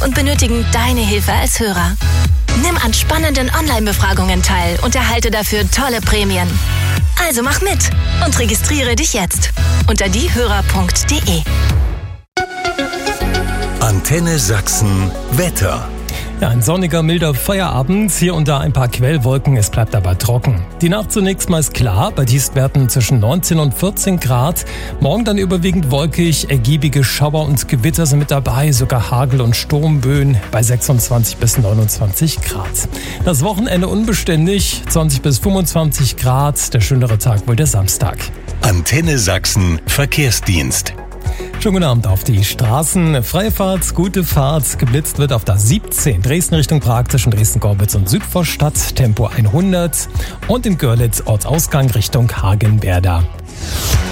und benötigen deine Hilfe als Hörer. Nimm an spannenden Online-Befragungen teil und erhalte dafür tolle Prämien. Also mach mit und registriere dich jetzt unter diehörer.de. Antenne Sachsen Wetter. Ja, ein sonniger, milder Feierabend, hier und da ein paar Quellwolken, es bleibt aber trocken. Die Nacht zunächst meist klar, bei Tiefstwerten zwischen 19 und 14 Grad. Morgen dann überwiegend wolkig, ergiebige Schauer und Gewitter sind mit dabei, sogar Hagel- und Sturmböen bei 26 bis 29 Grad. Das Wochenende unbeständig, 20 bis 25 Grad, der schönere Tag wohl der Samstag. Antenne Sachsen Verkehrsdienst. Schönen guten Abend auf die Straßen. Freie Fahrt, gute Fahrt. Geblitzt wird auf der 17 Dresden Richtung Prag zwischen Dresden-Gorbitz und Südvorstadt. Tempo 100. Und in Görlitz Ortsausgang Richtung Hagenwerder.